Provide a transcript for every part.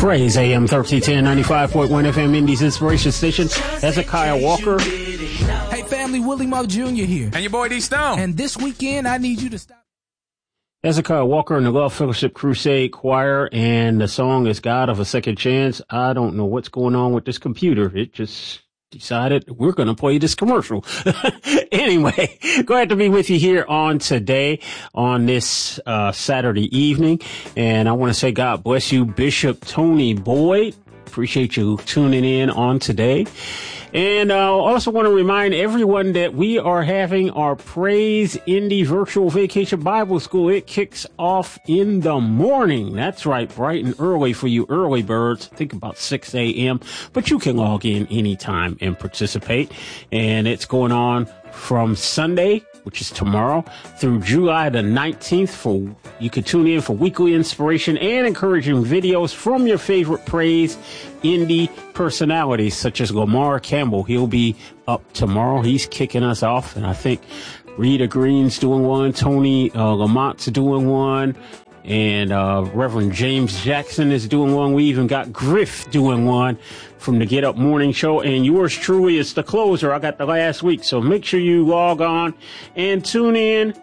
Praise AM 1310, 95.1 FM Indies Inspiration Station. Hezekiah Walker. Hey family, Willie Mo Jr. here. And your boy D Stone. And this weekend, I need you to stop. Hezekiah Walker and the Love Fellowship Crusade Choir, and the song is God of a Second Chance. I don't know what's going on with this computer. It just decided we're going to play this commercial. Anyway, glad to be with you here on today on this Saturday evening. And I want to say God bless you, Bishop Tony Boyd. Appreciate you tuning in on today. And I also want to remind everyone that we are having our Praise Indy Virtual Vacation Bible School. It kicks off in the morning. That's right, bright and early for you early birds. Think about 6 a.m., but you can log in anytime and participate. And it's going on from Sunday, which is tomorrow, through July the 19th. You can tune in for weekly inspiration and encouraging videos from your favorite Praise Indy personalities, such as Lamar Campbell. He'll be up tomorrow. He's kicking us off. And I think Rita Green's doing one. Tony Lamont's doing one. And Reverend James Jackson is doing one. We even got Griff doing one from the Get Up Morning Show. And yours truly is the closer. I got the last week. So make sure you log on and tune in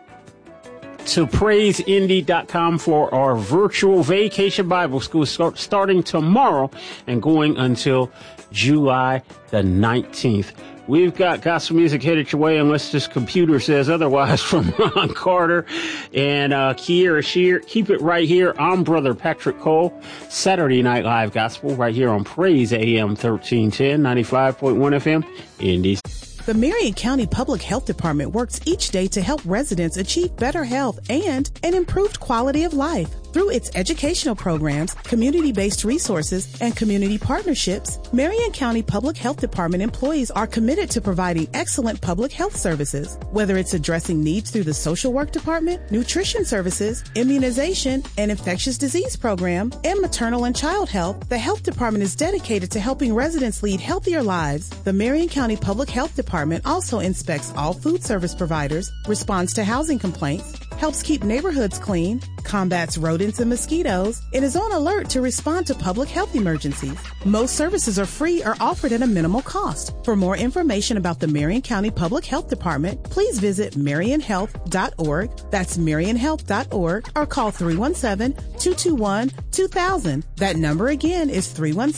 to praiseindy.com for our virtual vacation Bible school starting tomorrow and going until July the 19th. We've got gospel music headed your way unless this computer says otherwise from Ron Carter and Kiera Shear. Keep it right here. I'm Brother Patrick Cole. Saturday Night Live Gospel right here on Praise AM 1310, 95.1 FM, Indies. The Marion County Public Health Department works each day to help residents achieve better health and an improved quality of life. Through its educational programs, community-based resources, and community partnerships, Marion County Public Health Department employees are committed to providing excellent public health services. Whether it's addressing needs through the social work department, nutrition services, immunization, and infectious disease program, and maternal and child health, the health department is dedicated to helping residents lead healthier lives. The Marion County Public Health Department also inspects all food service providers, responds to housing complaints, helps keep neighborhoods clean, combats rodents and mosquitoes, and is on alert to respond to public health emergencies. Most services are free or offered at a minimal cost. For more information about the Marion County Public Health Department, please visit marionhealth.org. That's marionhealth.org, or call 317-221-2000. That number again is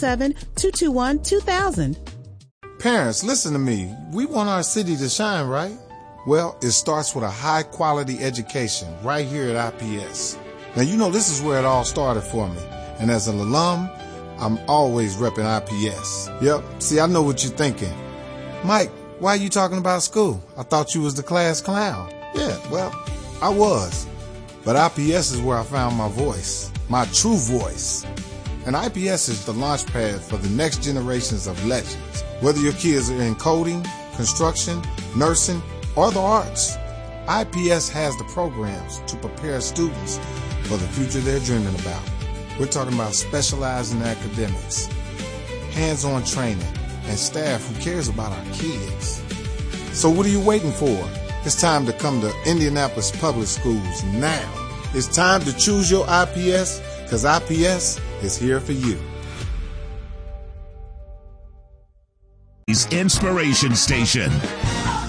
317-221-2000. Parents, listen to me. We want our city to shine, right? Well, it starts with a high-quality education right here at IPS. Now, you know this is where it all started for me. And as an alum, I'm always repping IPS. Yep, see, I know what you're thinking. Mike, why are you talking about school? I thought you was the class clown. Yeah, well, I was. But IPS is where I found my voice, my true voice. And IPS is the launch pad for the next generations of legends. Whether your kids are in coding, construction, nursing, or the arts, IPS has the programs to prepare students for the future they're dreaming about. We're talking about specialized in academics, hands-on training, and staff who cares about our kids. So what are you waiting for? It's time to come to Indianapolis Public Schools now. It's time to choose your IPS, because IPS is here for you. Inspiration Station.